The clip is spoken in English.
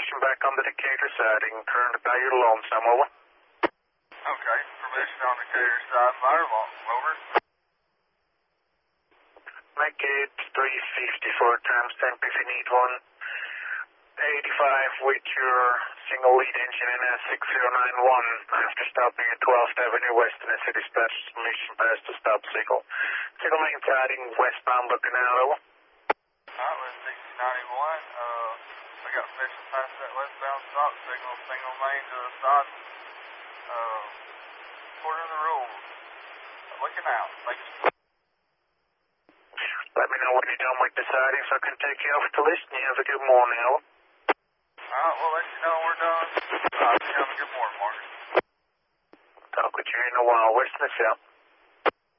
information back on the Decatur siding. Current about your lonesome, over. Okay, information on Decatur side, fire over. Make it 350 for a timestamp if you need one. 85 with your single lead engine in S6091 after stopping at 12th Avenue West in the city dispatch mission past the stop signal. Single lane siding westbound looking out, over. Alright, with 6091, I got permission past that westbound stop signal, single lane to the side, according to the rules. Looking out, thank you. Let me know when you're done with the siding so I can take you off the list and you have a good morning, over. Alright, we'll let you know when we're done. You have a good morning, Marcus. Talk with you in a while. Where's the cell?